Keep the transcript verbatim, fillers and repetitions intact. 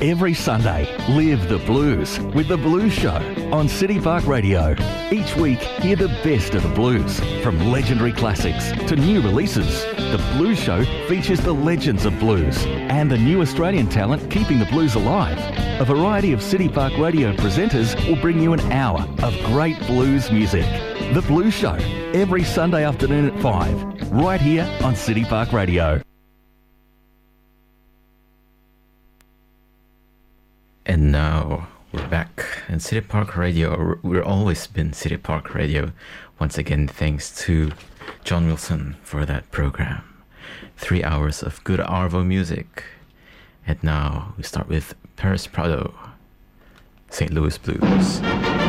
Every Sunday, live the blues with The Blues Show on City Park Radio. Each week, hear the best of the blues, from legendary classics to new releases. The Blues Show features the legends of blues and the new Australian talent keeping the blues alive. A variety of City Park Radio presenters will bring you an hour of great blues music. The Blues Show, every Sunday afternoon at five, right here on City Park Radio. And now we're back in City Park Radio. We've always been City Park Radio. Once again, thanks to John Wilson for that program. Three hours of good Arvo music. And now we start with Paris Prado, Saint Louis Blues.